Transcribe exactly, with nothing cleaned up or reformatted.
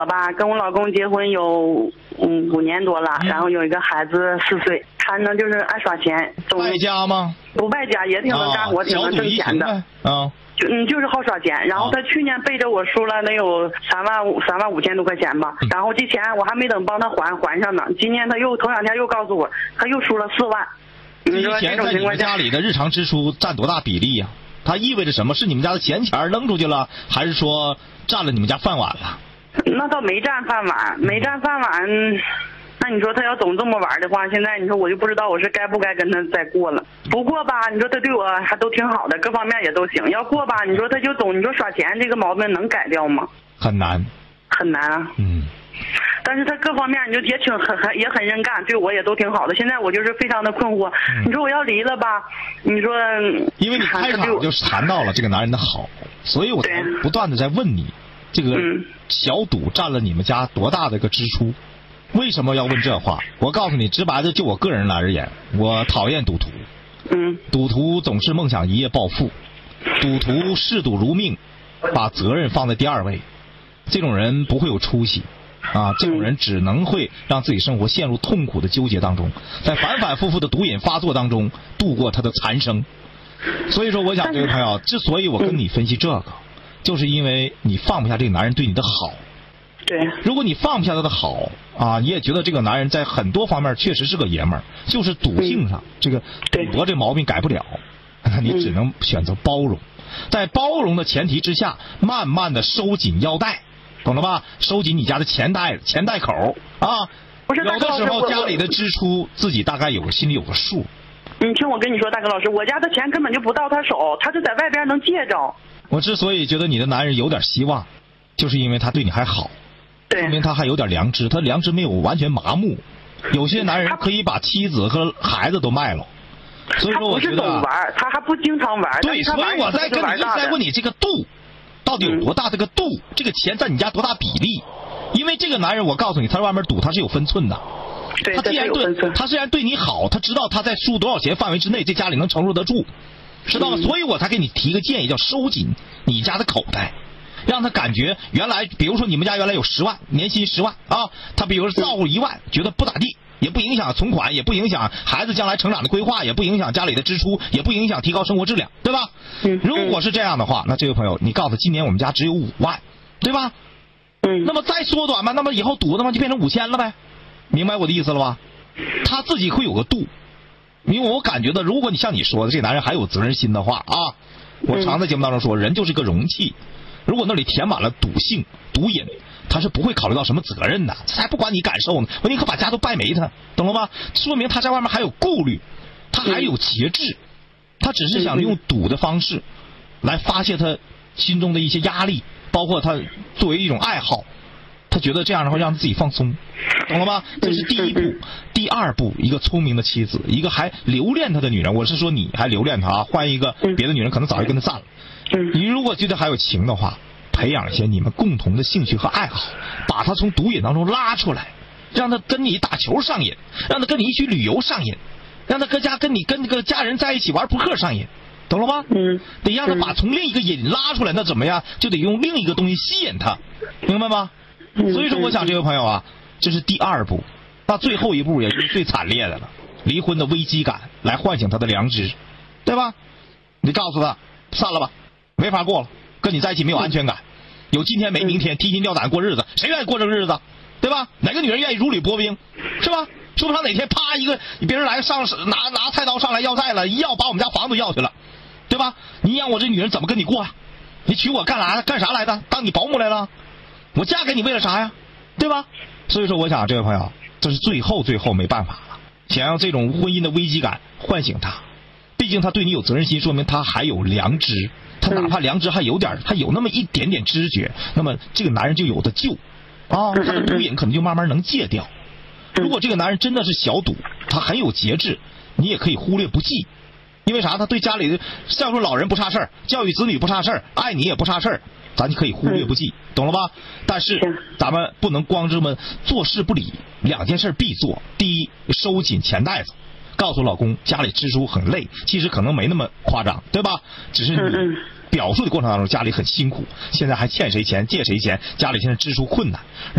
我吧，跟我老公结婚有嗯五年多了，嗯、然后有一个孩子四岁。他呢就是爱耍钱， 败家吗？ 不败家，也挺能干活，啊、挺能挣钱的。 啊， 就嗯就是好耍钱。然后他去年背着我输了能有三万五三万五千多块钱吧。嗯、然后这钱我还没等帮他还还上呢。今年他又头两天又告诉我，他又输了四万。 这些钱在你们家里的日常支出占多大比例呀、啊？它意味着什么？是你们家的闲钱扔出去了，还是说占了你们家饭碗了？ 那倒没占饭碗，没占饭碗。那你说他要总这么玩的话，现在你说我就不知道我是该不该跟他再过了。不过吧，你说他对我还都挺好的，各方面也都行。要过吧，你说他就总你说耍钱这个毛病能改掉吗？ 很难， 很难啊。 嗯。 但是他各方面你就也挺很很也很认干，对我也都挺好的。现在我就是非常的困惑。嗯、你说我要离了吧？你说， 因为你开场就谈到了这个男人的好，所以我才不断的在问你，这个小赌占了你们家多大的一个支出？为什么要问这话？我告诉你，直白的，就我个人来而言，我讨厌赌徒。 嗯。 赌徒总是梦想一夜暴富，赌徒视赌如命，把责任放在第二位。这种人不会有出息，啊，这种人只能会让自己生活陷入痛苦的纠结当中，在反反复复的毒瘾发作当中度过他的残生。所以说，我想这位朋友，之所以我跟你分析这个，就是因为你放不下这个男人对你的好。 对， 如果你放不下他的好啊，你也觉得这个男人在很多方面确实是个爷们儿，就是赌性上、嗯、这个赌博这毛病改不了，你只能选择包容，在包容的前提之下，慢慢的收紧腰带，懂了吧？收紧你家的钱袋钱袋口啊。 不是， 有的时候家里的支出自己大概有个心里有个数。 你听我跟你说，大哥老师，我家的钱根本就不到他手，他是在外边能借着。 我之所以觉得你的男人有点希望，就是因为他对你还好。说明他还有点良知，他良知没有完全麻木。有些男人可以把妻子和孩子都卖了，所以说我觉得他不是总玩，他还不经常玩。 对，所以我在跟你在问你这个度到底有多大？这个度，嗯、这个钱占你家多大比例？因为这个男人，我告诉你，他在外面赌，他是有分寸的。 对， 他既然对他虽然对你好，他知道他在输多少钱范围之内，这家里能承受得住，知道吗？嗯、所以我才给你提个建议，叫收紧你家的口袋。让他感觉原来，比如说你们家原来有十万，年薪十万啊，他比如说照顾一万，觉得不咋地，也不影响存款，也不影响孩子将来成长的规划，也不影响家里的支出，也不影响提高生活质量，对吧？ 嗯。 如果是这样的话，那这位朋友，你告诉他今年我们家只有五万，对吧？ 嗯。 那么再缩短吧，那么以后赌的话就变成五千了呗，明白我的意思了吧？他自己会有个度，因为我感觉到，如果你像你说的，这男人还有责任心的话啊，我常在节目当中说，人就是个容器。如果那里填满了赌性、毒瘾，他是不会考虑到什么责任的，才不管你感受呢。我宁可把家都败没他，懂了吗？说明他在外面还有顾虑，他还有节制，他只是想用赌的方式来发泄他心中的一些压力，包括他作为一种爱好，他觉得这样的话让自己放松，懂了吗？这是第一步。第二步，一个聪明的妻子，一个还留恋他的女人，我是说你还留恋他啊，换一个别的女人可能早就跟他散了。你如果觉得还有情的话，培养一些你们共同的兴趣和爱好，把他从毒瘾当中拉出来，让他跟你打球上瘾，让他跟你一起旅游上瘾，让他搁家跟你跟这个家人在一起玩扑克上瘾，懂了吗？ 嗯。 得让他把从另一个瘾拉出来，那怎么样？就得用另一个东西吸引他，明白吗？所以说，我想这位朋友啊，这是第二步，那最后一步也是最惨烈的了，离婚的危机感来唤醒他的良知，对吧？你告诉他散了吧，没法过了，跟你在一起没有安全感，有今天没明天，提心吊胆过日子，谁愿意过这个日子？对吧？哪个女人愿意如履薄冰？是吧？说不上哪天啪一个别人来上拿拿菜刀上来要债了，一要把我们家房子要去了，对吧？你让我这女人怎么跟你过啊？你娶我干啥干啥来的？当你保姆来了？我嫁给你为了啥呀？对吧？所以说我想这位朋友，这是最后最后没办法了，想要这种婚姻的危机感唤醒他，毕竟他对你有责任心，说明他还有良知，他哪怕良知还有点，他有那么一点点知觉，那么这个男人就有的救啊，他的毒瘾可能就慢慢能戒掉。如果这个男人真的是小赌，他很有节制，你也可以忽略不计，因为啥？他对家里的孝顺老人不差事儿，教育子女不差事儿，爱你也不差事儿，咱就可以忽略不计，懂了吧？但是咱们不能光这么坐视不理，两件事必做。第一，收紧钱袋子，告诉老公家里支出很累，其实可能没那么夸张，对吧？只是你表述的过程当中家里很辛苦，现在还欠谁钱借谁钱，家里现在支出困难。